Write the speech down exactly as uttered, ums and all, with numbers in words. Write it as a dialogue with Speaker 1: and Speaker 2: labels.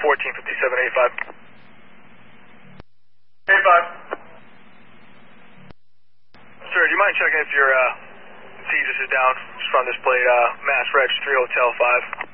Speaker 1: fourteen fifty-seven eighty-five. eighty-five. Sir, do you mind checking if your uh, T just is down from this plate, uh, Mass Reg three Hotel five?